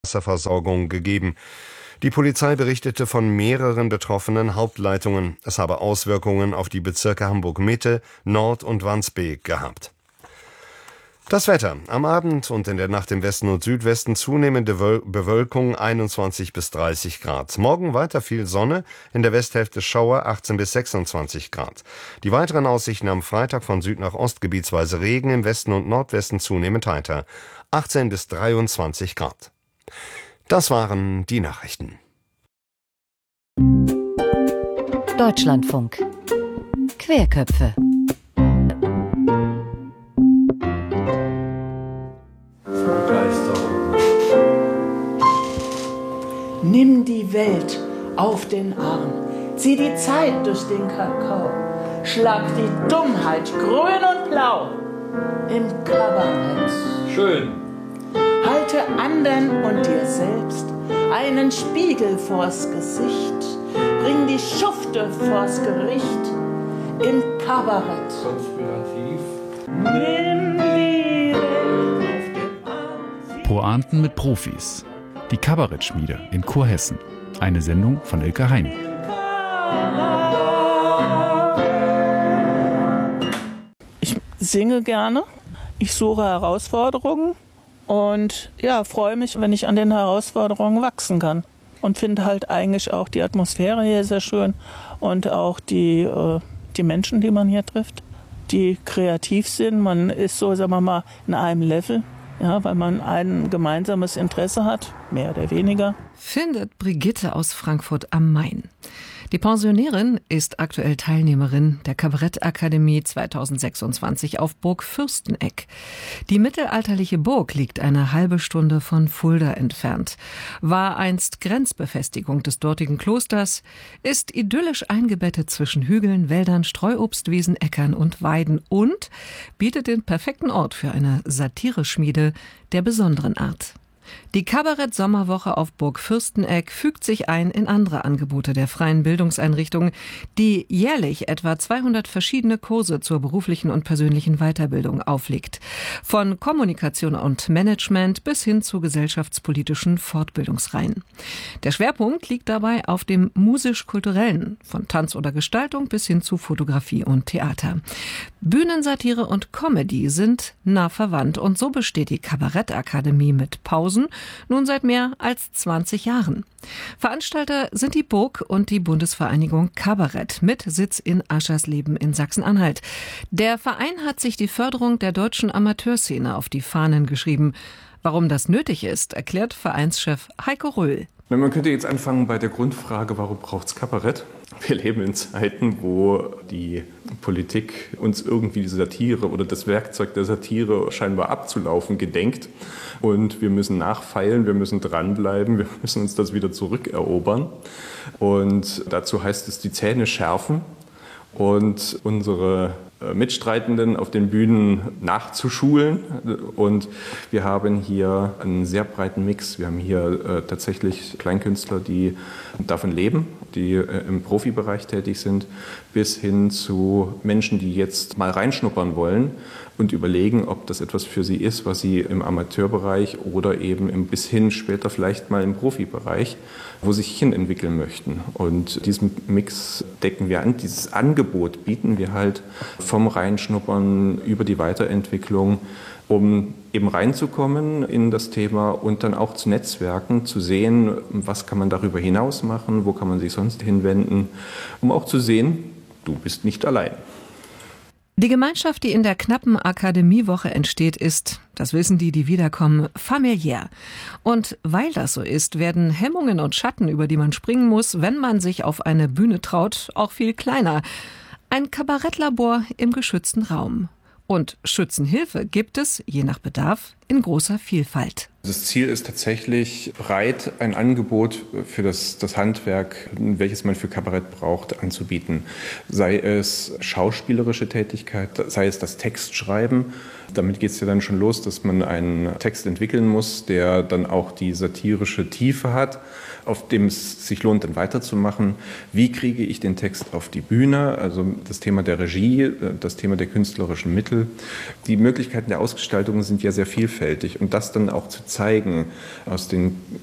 Wasserversorgung gegeben. Die Polizei berichtete von mehreren betroffenen Hauptleitungen. Es habe Auswirkungen auf die Bezirke Hamburg-Mitte, Nord und Wandsbek gehabt. Das Wetter. Am Abend und in der Nacht im Westen und Südwesten zunehmende Bewölkung 21 bis 30 Grad. Morgen weiter viel Sonne, in der Westhälfte Schauer 18 bis 26 Grad. Die weiteren Aussichten am Freitag von Süd nach Ost gebietsweise Regen, im Westen und Nordwesten zunehmend heiter. 18 bis 23 Grad. Das waren die Nachrichten. Deutschlandfunk. Querköpfe. Nimm die Welt auf den Arm, zieh die Zeit durch den Kakao, schlag die Dummheit grün und blau im Kabarett. Schön. Halte anderen und dir selbst einen Spiegel vors Gesicht, bring die Schufte vors Gericht im Kabarett. Konspirativ. Nimm die Welt auf den Arm. Pointen mit Profis. Die Kabarettschmiede in Kurhessen. Eine Sendung von Elke Hein. Ich singe gerne. Ich suche Herausforderungen und freue mich, wenn ich an den Herausforderungen wachsen kann. Und finde halt eigentlich auch die Atmosphäre hier sehr schön und auch die Menschen, die man hier trifft, die kreativ sind. Man ist so, sagen wir mal, in einem Level. Ja, weil man ein gemeinsames Interesse hat, mehr oder weniger. Findet Brigitte aus Frankfurt am Main. Die Pensionärin ist aktuell Teilnehmerin der Kabarettakademie 2026 auf Burg Fürsteneck. Die mittelalterliche Burg liegt eine halbe Stunde von Fulda entfernt, war einst Grenzbefestigung des dortigen Klosters, ist idyllisch eingebettet zwischen Hügeln, Wäldern, Streuobstwiesen, Äckern und Weiden und bietet den perfekten Ort für eine Satireschmiede der besonderen Art. Die Kabarett-Sommerwoche auf Burg Fürsteneck fügt sich ein in andere Angebote der freien Bildungseinrichtung, die jährlich etwa 200 verschiedene Kurse zur beruflichen und persönlichen Weiterbildung auflegt. Von Kommunikation und Management bis hin zu gesellschaftspolitischen Fortbildungsreihen. Der Schwerpunkt liegt dabei auf dem musisch-kulturellen, von Tanz oder Gestaltung bis hin zu Fotografie und Theater. Bühnensatire und Comedy sind nah verwandt und so besteht die Kabarettakademie mit Pausen nun seit mehr als 20 Jahren. Veranstalter sind die Burg und die Bundesvereinigung Kabarett mit Sitz in Aschersleben in Sachsen-Anhalt. Der Verein hat sich die Förderung der deutschen Amateurszene auf die Fahnen geschrieben. Warum das nötig ist, erklärt Vereinschef Heiko Röhl. Man könnte jetzt anfangen bei der Grundfrage, warum braucht es Kabarett? Wir leben in Zeiten, wo die Politik uns irgendwie die Satire oder das Werkzeug der Satire scheinbar abzulaufen gedenkt. Und wir müssen nachfeilen, wir müssen dranbleiben, wir müssen uns das wieder zurückerobern. Und dazu heißt es, die Zähne schärfen und unsere Mitstreitenden auf den Bühnen nachzuschulen. Und wir haben hier einen sehr breiten Mix. Wir haben hier tatsächlich Kleinkünstler, die davon leben, die im Profibereich tätig sind, bis hin zu Menschen, die jetzt mal reinschnuppern wollen und überlegen, ob das etwas für sie ist, was sie im Amateurbereich oder eben bis hin später vielleicht mal im Profibereich, wo sie sich hin entwickeln möchten. Und diesen Mix decken wir an, dieses Angebot bieten wir halt vom Reinschnuppern über die Weiterentwicklung, um eben reinzukommen in das Thema und dann auch zu netzwerken, zu sehen, was kann man darüber hinaus machen, wo kann man sich sonst hinwenden, um auch zu sehen, du bist nicht allein. Die Gemeinschaft, die in der knappen Akademiewoche entsteht, ist, das wissen die wiederkommen, familiär. Und weil das so ist, werden Hemmungen und Schatten, über die man springen muss, wenn man sich auf eine Bühne traut, auch viel kleiner. Ein Kabarettlabor im geschützten Raum. Und Schützenhilfe gibt es, je nach Bedarf, in großer Vielfalt. Das Ziel ist tatsächlich, breit ein Angebot für das Handwerk, welches man für Kabarett braucht, anzubieten. Sei es schauspielerische Tätigkeit, sei es das Textschreiben. Damit geht es ja dann schon los, dass man einen Text entwickeln muss, der dann auch die satirische Tiefe hat, auf dem es sich lohnt, dann weiterzumachen. Wie kriege ich den Text auf die Bühne? Also das Thema der Regie, das Thema der künstlerischen Mittel. Die Möglichkeiten der Ausgestaltung sind ja sehr vielfältig. vielfältig. Und das dann auch zu zeigen aus den